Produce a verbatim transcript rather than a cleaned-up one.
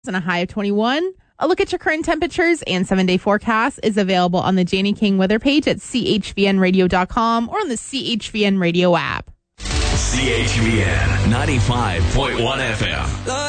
and a high of twenty-one. A look at your current temperatures and seven-day forecast is available on the Janie King weather page at c h v n radio dot com or on the C H V N Radio app. C H V N ninety-five point one F M.